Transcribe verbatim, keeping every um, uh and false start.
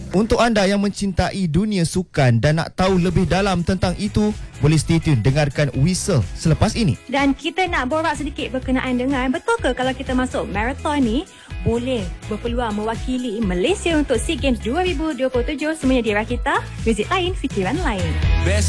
Untuk anda yang mencintai dunia sukan dan nak tahu lebih dalam tentang itu, boleh stay tune dengarkan Whistle selepas ini. Dan kita nak borak sedikit berkenaan dengan betul ke kalau kita masuk marathon ni boleh berpeluang mewakili Malaysia untuk SEA Games dua ribu dua puluh tujuh. Semuanya di Rakita, muzik lain, fikiran lain. Best